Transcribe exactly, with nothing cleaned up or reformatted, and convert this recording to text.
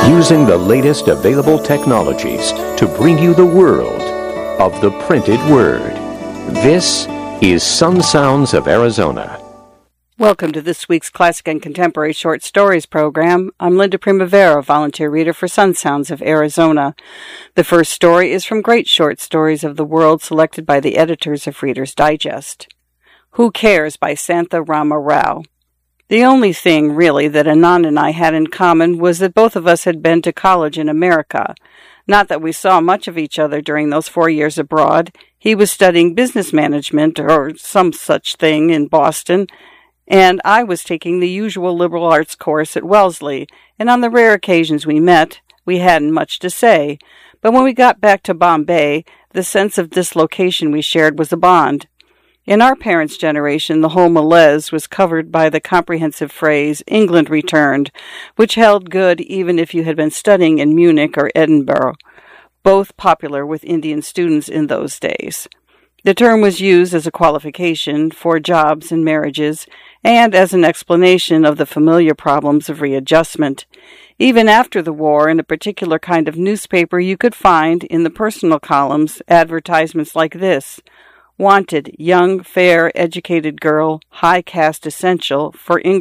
using the latest available technologies to bring you the world of the printed word. This is Sun Sounds of Arizona. Welcome to this week's Classic and Contemporary Short Stories program. I'm Linda Primavera, volunteer reader for Sun Sounds of Arizona. The first story is from Great Short Stories of the World, selected by the editors of Reader's Digest. Who Cares by Santha Rama Rao. The only thing, really, that Anand and I had in common was that both of us had been to college in America. Not that we saw much of each other during those four years abroad. He was studying business management or some such thing in Boston, and I was taking the usual liberal arts course at Wellesley, and on the rare occasions we met, we hadn't much to say. But when we got back to Bombay, the sense of dislocation we shared was a bond. In our parents' generation, the whole malaise was covered by the comprehensive phrase, England returned, which held good even if you had been studying in Munich or Edinburgh, both popular with Indian students in those days. The term was used as a qualification for jobs and marriages, and as an explanation of the familiar problems of readjustment. Even after the war, in a particular kind of newspaper, you could find, in the personal columns, advertisements like this: Wanted, young, fair, educated girl, high caste essential for English